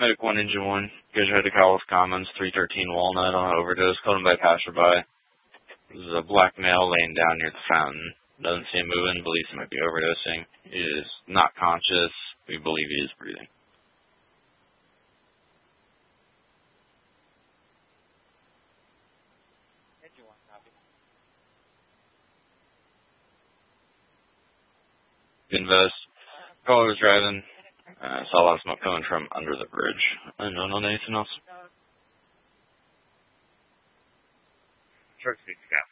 Medic 1, Engine 1. You guys are headed to Cowles Commons, 313 Walnut on an overdose. Called in by passerby. This is a black male laying down near the fountain. Doesn't see him moving. Believes he might be overdosing. He is not conscious. We believe he is breathing. Invest. Caller was driving. Saw a lot of smoke coming from under the bridge. Unknown on anything else? Shark 6 cap.